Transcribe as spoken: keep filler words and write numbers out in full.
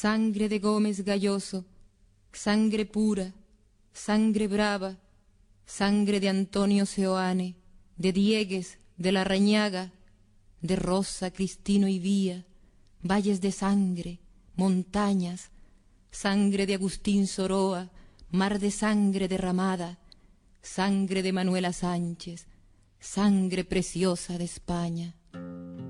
Sangre de Gómez Galloso, sangre pura, sangre brava, sangre de Antonio Seoane, de Diegues, de Larrañaga, de Rosa, Cristino y Vía, valles de sangre, montañas, sangre de Agustín Soroa, mar de sangre derramada, sangre de Manuela Sánchez, sangre preciosa de España.